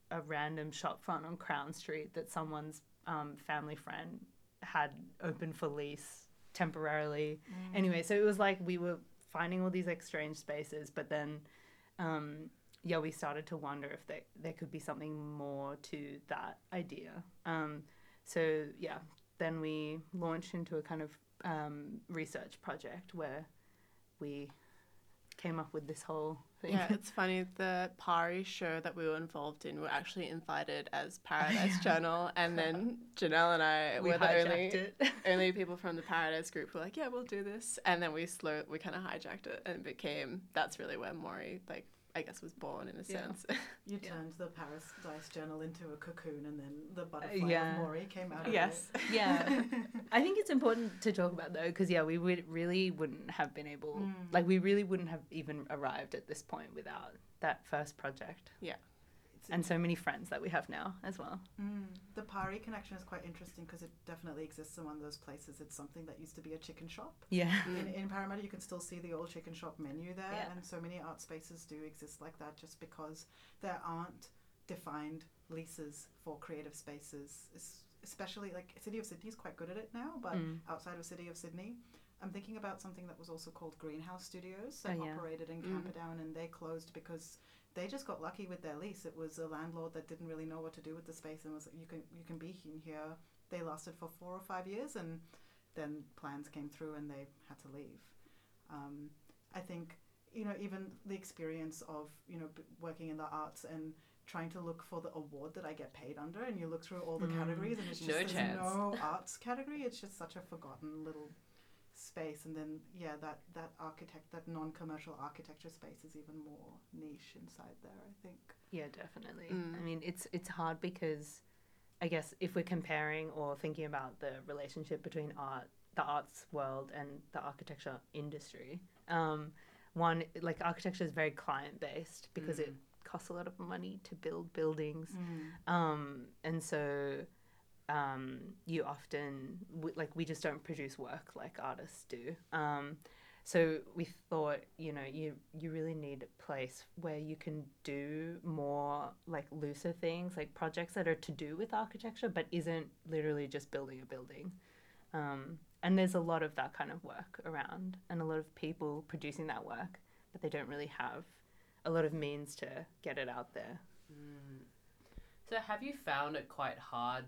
a random shop front on Crown Street that someone's family friend had open for lease temporarily. Anyway, so it was like we were finding all these like strange spaces, but then we started to wonder if there could be something more to that idea. So then we launched into a kind of research project where we came up with this whole thing. Yeah, it's funny. The Pari show that we were involved in were actually invited as Paradise Journal, and then Janelle and I were the only people from the Paradise group who were like, yeah, we'll do this. And then we kind of hijacked it, and it became, that's really where Maury, like, I guess, was born in a sense. You turned the Paradise Journal into a cocoon, and then the butterfly of Maury came out of it. Yeah. I think it's important to talk about, though, because, we really wouldn't have been able, like, we really wouldn't have even arrived at this point without that first project. Yeah. And so many friends that we have now as well. The Pari connection is quite interesting because it definitely exists in one of those places. It's something that used to be a chicken shop. Yeah. In Parramatta, you can still see the old chicken shop menu there, and so many art spaces do exist like that just because there aren't defined leases for creative spaces, especially like City of Sydney is quite good at it now, but outside of City of Sydney, I'm thinking about something that was also called Greenhouse Studios that operated in Camperdown, and they closed because they just got lucky with their lease. It was a landlord that didn't really know what to do with the space and was like, you can be in here. They lasted for 4 or 5 years, and then plans came through and they had to leave. I think, even the experience of, working in the arts and trying to look for the award that I get paid under, and you look through all the categories and it's just no arts category. It's just such a forgotten little space, and then that non-commercial architecture space is even more niche inside there, I think. Yeah, definitely. I mean, it's hard because I guess if we're comparing or thinking about the relationship between the arts world and the architecture industry, one, like, architecture is very client-based because it costs a lot of money to build buildings, and so you often, we just don't produce work like artists do. So we thought, you really need a place where you can do more, like, looser things, like projects that are to do with architecture, but isn't literally just building a building. And there's a lot of that kind of work around, and a lot of people producing that work, but they don't really have a lot of means to get it out there. So have you found it quite hard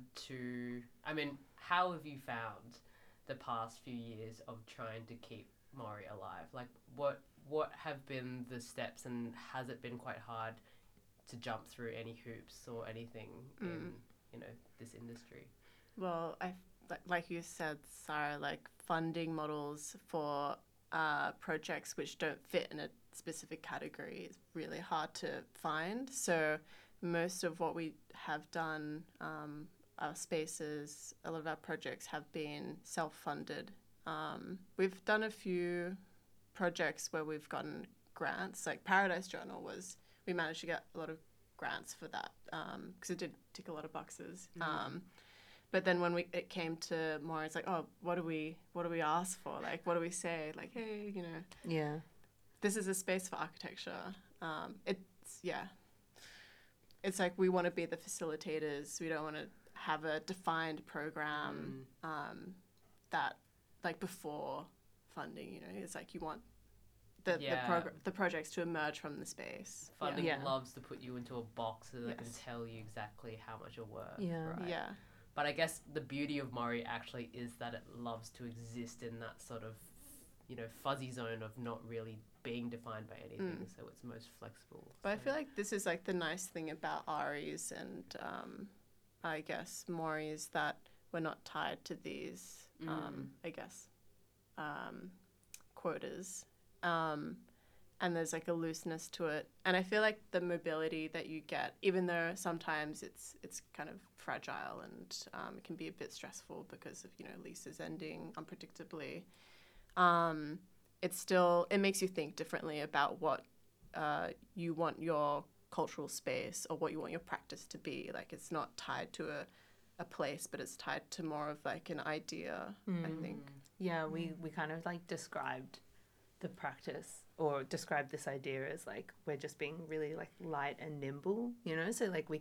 how have you found the past few years of trying to keep Maury alive? Like, what have been the steps, and has it been quite hard to jump through any hoops or anything in, this industry? Well, like you said, Sarah, like, funding models for projects which don't fit in a specific category is really hard to find. So most of what we have done, our spaces, a lot of our projects have been self-funded. We've done a few projects where we've gotten grants, like Paradise Journal we managed to get a lot of grants for that because it did tick a lot of boxes. But then when it came to more, it's like, oh, what do we ask for? Like, what do we say? Like, hey, this is a space for architecture. It's like we want to be the facilitators. We don't want to have a defined program that, like, before funding, it's like you want the projects to emerge from the space. Funding loves to put you into a box so they can tell you exactly how much you're worth. Right? Yeah. But I guess the beauty of Maury actually is that it loves to exist in that sort of, fuzzy zone of not really being defined by anything, so it's most flexible. But I feel like this is, like, the nice thing about Ari's and I guess Maury's, that we're not tied to these, quotas. And there's, like, a looseness to it. And I feel like the mobility that you get, even though sometimes it's kind of fragile and it can be a bit stressful because of, leases ending unpredictably, it makes you think differently about what you want your cultural space or what you want your practice to be. Like, it's not tied to a place, but it's tied to more of, like, an idea, I think. Yeah, we kind of, like, described the practice or describe this idea as, like, we're just being really, like, light and nimble, so, like,